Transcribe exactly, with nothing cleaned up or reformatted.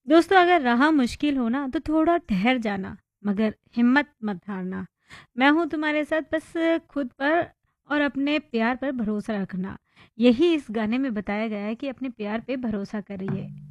दोस्तों अगर राह मुश्किल हो ना तो थोड़ा ठहर जाना, मगर हिम्मत मत हारना। मैं हूँ तुम्हारे साथ, बस खुद पर और अपने प्यार पर भरोसा रखना। यही इस गाने में बताया गया है कि अपने प्यार पे भरोसा करिए।